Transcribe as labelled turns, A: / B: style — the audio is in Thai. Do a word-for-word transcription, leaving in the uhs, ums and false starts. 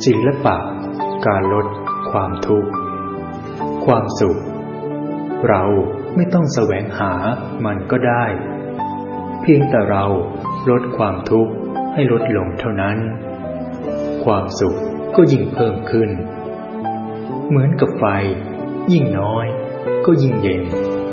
A: ศิลปะการลดความทุกข์ความสุขเราไม่ต้องแสวงหามันก็ได้เพียงแต่เราลดความทุกข์ให้ลดลงเท่านั้นความสุขก็ยิ่งเพิ่มขึ้นเหมือนกับไฟยิ่งน้อยก็ยิ่งเย็น